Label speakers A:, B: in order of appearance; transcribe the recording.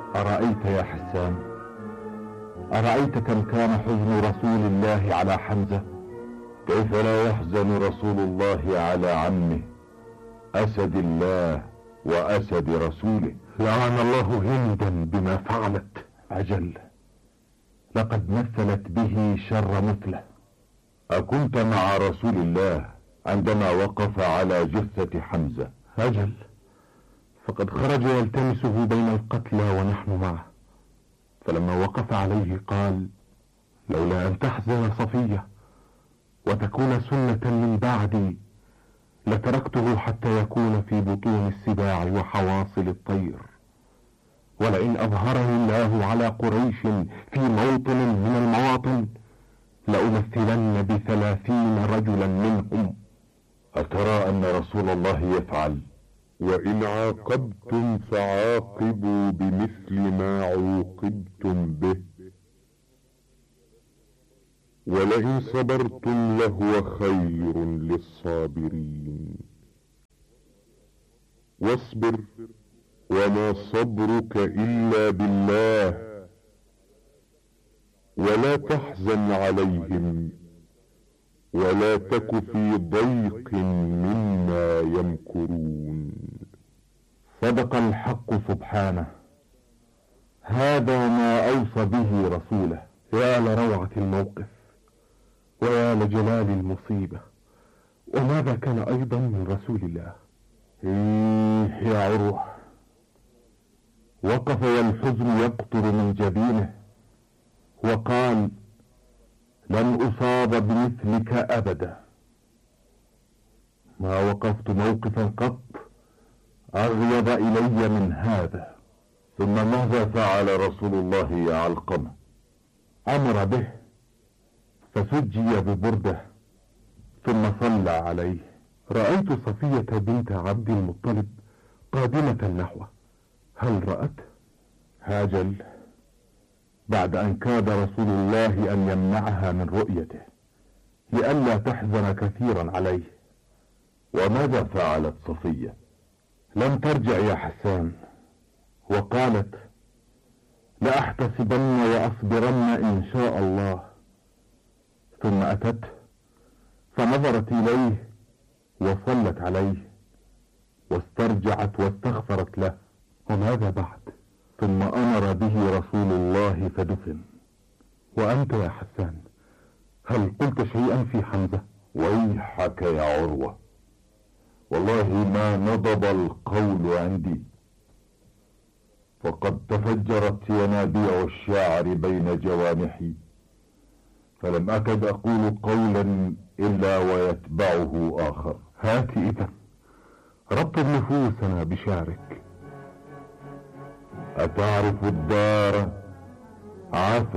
A: أرأيت يا حسان، أرأيت كم كان حزن رسول الله على حمزة؟ كيف لا يحزن رسول الله على عمه أسد الله وأسد رسوله؟
B: لعن الله هندا بما فعلت.
A: أجل، لقد مثلت به شر مثله. أكنت مع رسول الله عندما وقف على جثة حمزة؟
B: أجل، فقد خرج يلتمسه بين القتلى ونحن معه، فلما وقف عليه قال: لولا أن تحزن صفية وتكون سنة من بعدي لتركته حتى يكون في بطون السباع وحواصل الطير، ولئن أظهرني الله على قريش في موطن من المواطن لأمثلن ب30 رجلا منهم.
A: أترى أن رسول الله يفعل؟
C: وإن عاقبتم فعاقبوا بمثل ما عوقبتم به، ولئن صبرتم لهو خير للصابرين. واصبر وما صبرك إلا بالله، ولا تحزن عليهم ولا تك في ضيق مما يمكرون.
A: صدق الحق سبحانه، هذا ما أوصى به رسوله.
B: يا لروعة الموقف ويا لجلال المصيبة، وماذا كان أيضا من رسول الله؟
A: يا عروة، وقف والحزن يقطر من جبينه وقال: لن أصاب بمثلك أبدا، ما وقفت موقفا قط أغيظ إلي من هذا. ثم ماذا فعل رسول الله يا علقمة؟ أمر به فسجي ببردة ثم صلى عليه.
B: رأيت صفية بنت عبد المطلب قادمة نحوه، هل رأت؟
A: هاجل، بعد أن كاد رسول الله أن يمنعها من رؤيته لئلا تحزن كثيرا عليه. وماذا فعلت صفية؟ لم ترجع يا حسان، وقالت: لأحتسبن وأصبرن إن شاء الله. ثم أتته فنظرت إليه وصلت عليه واسترجعت واستغفرت له.
B: وماذا بعد؟
A: ثم أمر به رسول الله فدفن.
B: وأنت يا حسان، هل قلت شيئا في حمزة؟
A: ويحك يا عروة، والله ما نضب القول عندي، فقد تفجرت ينابيع الشعر بين جوانحي، فلم أكد أقول قولا إلا ويتبعه آخر.
B: هات إذا، رطب نفوسنا بشعرك.
A: أتعرف الدار عفا